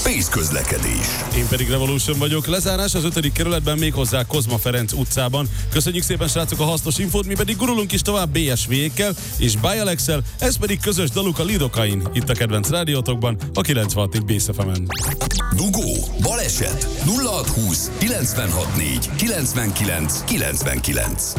Pace közlekedés. Én pedig Revolution vagyok. Lezárás az 5. kerületben, méghozzá Kozma Ferenc utcában. Köszönjük szépen, srácok, a hasznos infót, mi pedig gurulunk is tovább BSV-ekkel és Bialex-el, ez pedig közös daluk a Lidocain. Itt a kedvenc rádiótokban, a 96. Base FM-en. Dugó, baleset, 0620 964 99 99.